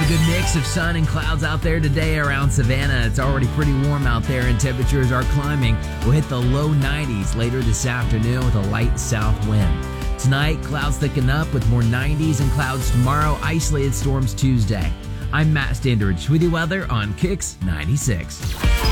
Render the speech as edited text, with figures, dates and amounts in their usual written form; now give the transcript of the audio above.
good mix of sun and clouds out there today around Savannah. It's already pretty warm out there and temperatures are climbing. We'll hit the low 90s later this afternoon with a light south wind. Tonight, clouds thicken up with more 90s and clouds tomorrow, isolated storms Tuesday. I'm Matt Standridge with the weather on Kicks 96.